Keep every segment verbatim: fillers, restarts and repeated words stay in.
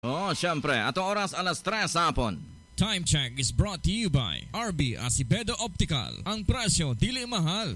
Oh, syempre. Atong oras alas tres hapon. Time check is brought to you by R B Acevedo Optical. Ang presyo dili mahal.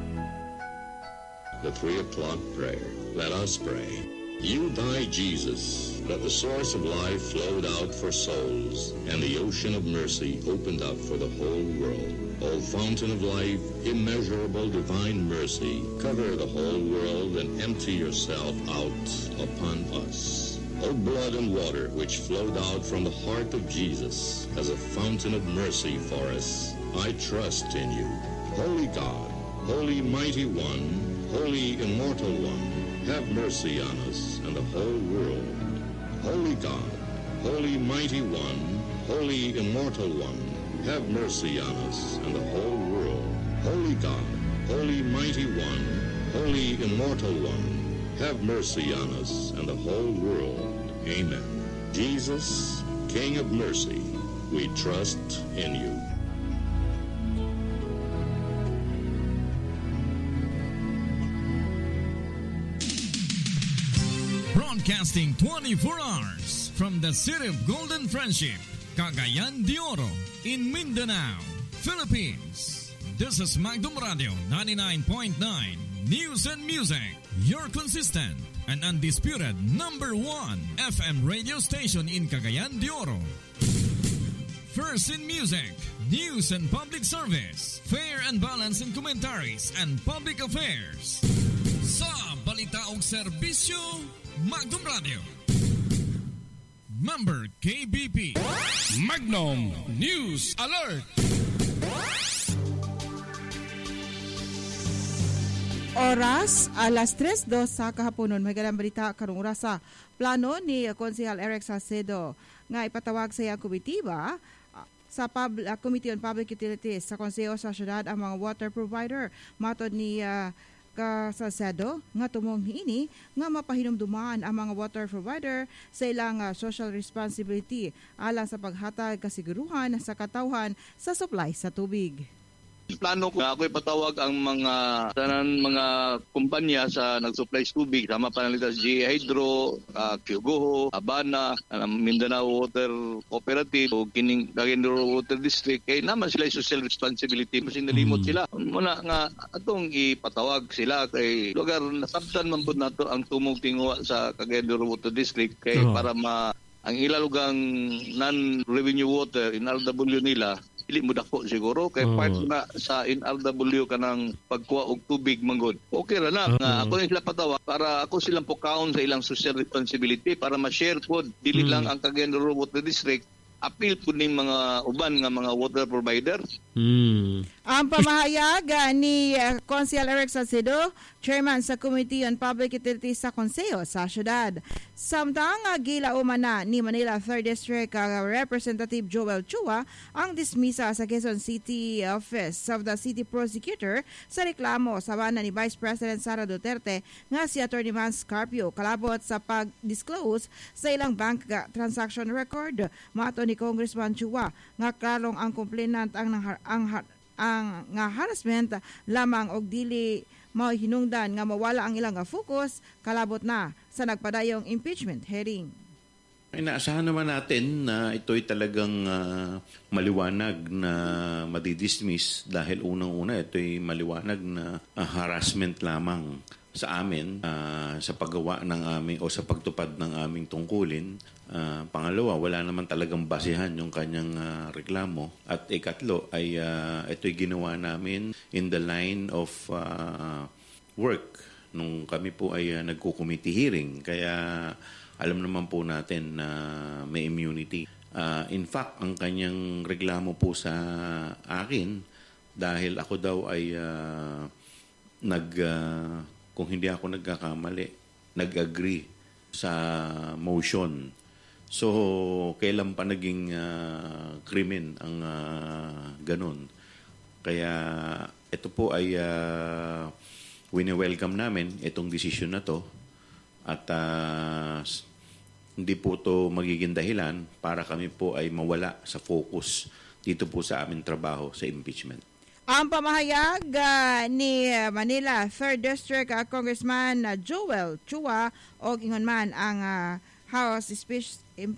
The three o'clock prayer. Let us pray. You died, Jesus, that the source of life flowed out for souls, and the ocean of mercy opened up for the whole world. O fountain of life, immeasurable divine mercy, cover the whole world and empty yourself out upon us. O blood and water which flowed out from the heart of Jesus as a fountain of mercy for us, I trust in you. Holy God, Holy Mighty One, Holy Immortal One, have mercy on us and the whole world. Holy God, Holy Mighty One, Holy Immortal One, have mercy on us and the whole world. Holy God, Holy Mighty One, Holy Immortal One, have mercy on us and the whole world. Amen. Jesus, King of mercy, we trust in you. Broadcasting twenty-four hours from the city of Golden Friendship, Cagayan de Oro, in Mindanao, Philippines. This is Magdum Radio ninety-nine point nine News and Music, your consistent and undisputed number one F M radio station in Cagayan de Oro. First in music, news and public service, fair and balanced in commentaries and public affairs. Sa balita og serbisyo, Magdum Radio. Member K B P. Magnum News Alert. Oras, alas tres dos sa kahaponon. May ganang balita karong orasa. Plano ni Konsehal Eric Salcedo nga ipatawag sa iyang komitiba sa Pub- uh, Committee on Public Utilities sa Konseho sa Syudad ang mga water provider. Matod ni uh, ka Salcedo nga tumong ini nga mapahinumduman ang mga water provider sa ilang uh, social responsibility alang sa paghatag kasiguruhan sa katawhan sa supply sa tubig. Plano ko nga ako'y patawag ang mga tanan mga kumpanya sa nagsupply sa tubig, sama panalitas G Hydro, uh, Kyugoho, Habana, uh, Mindanao Water Cooperative o kining Cagayan de Oro Water District kay naman sila social responsibility mas nalimot mm. sila. Muna nga atong ipatawag sila kay lugar nasabtan man pud nato ang tumong tingwa sa Cagayan de Oro Water District kay oh. para ma ang ilalugang non-revenue water in R W nila dili mo dako siguro kay uh-huh. part na sa N R W kanang pagkuha og tubig manggod. Okay ra na uh-huh. nga ako ni sila patawa para ako silang pukaon sa ilang social responsibility para ma-share pod dili uh-huh. lang ang Cagayan de Oro Water District appeal po ning mga uban nga mga water provider. Hmm. Ang pamahayag ni uh, Konsehal Eric Salcedo, Chairman sa Committee on Public Utilities sa Konseho sa Syudad. Samtang uh, gilauman na ni Manila third District uh, Representative Joel Chua ang dismisa sa Quezon City Office of the City Prosecutor sa reklamo sa bana ni Vice President Sara Duterte nga si Attorney Vance Carpio kalabot sa pag-disclose sa ilang bank uh, transaction record. Mato ni Congressman Chua nga klarong ang complainant ang ang, ang nga harassment lamang og dili mao hinungdan nga mawala ang ilang focus kalabot na sa nagpadayong impeachment hearing. Inaasahan naman natin na ito'y talagang uh, maliwanag na madidismiss dahil unang-una ito'y maliwanag na uh, harassment lamang sa amin uh, sa paggawa ng aming o sa pagtupad ng aming tungkulin. Uh, pangalawa, wala naman talagang basihan yung kanyang uh, reklamo. At ikatlo ay uh, ito'y ginawa namin in the line of uh, work nung kami po ay uh, nagko-committee hearing. Kaya alam naman po natin na uh, may immunity. Uh, in fact, ang kanyang reklamo po sa akin dahil ako daw ay uh, nag... Uh, kung hindi ako nagkakamali, nag-agree sa motion. So, kailan pa naging uh, krimen ang uh, ganun. Kaya ito po ay uh, wini-welcome namin itong decision na to at uh, hindi po to magiging dahilan para kami po ay mawala sa focus dito po sa aming trabaho sa impeachment. Ang pamahayag uh, ni Manila third District uh, Congressman uh, Joel Chua o ingon man ang uh, House Speech